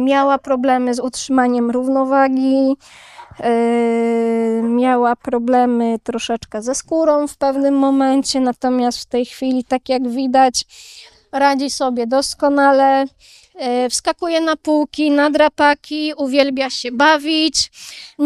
miała problemy z utrzymaniem równowagi, miała problemy troszeczkę ze skórą w pewnym momencie, natomiast w tej chwili, tak jak widać, radzi sobie doskonale, wskakuje na półki, na drapaki, uwielbia się bawić.